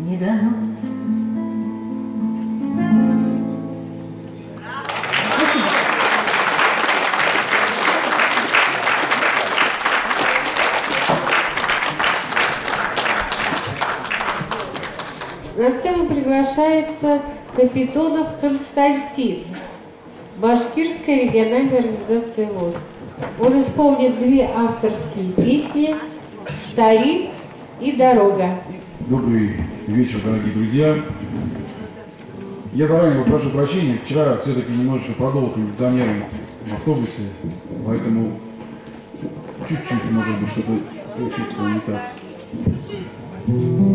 не дано. На сцену приглашается Капитонов Константин, Башкирская региональная организация ВОС. Он исполнит две авторские песни «Старик» и «Дорога». Добрый вечер, дорогие друзья. Я заранее прошу прощения, вчера все-таки немножечко продул кондиционером в автобусе, поэтому чуть-чуть, может быть, что-то случится не так.